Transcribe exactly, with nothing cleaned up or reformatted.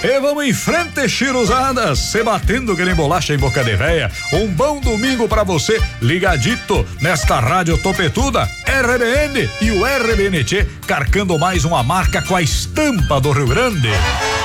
E vamos em frente, chiruzadas, se batendo que nem bolacha em boca de véia. Um bom domingo pra você, ligadito nesta rádio topetuda, R B N e o R B N T, carcando mais uma marca com a estampa do Rio Grande.